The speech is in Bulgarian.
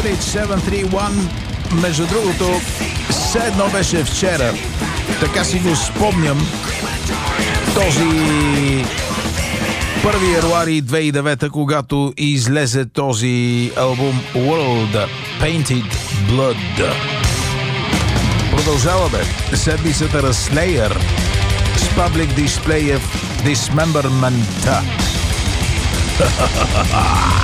731. Между другото, все едно беше вчера. Така си го спомням. Този 1 януари 2009, когато излезе този албум World Painted Blood. Продължаваме седмицата на Slayer с Public Display of Dismemberment.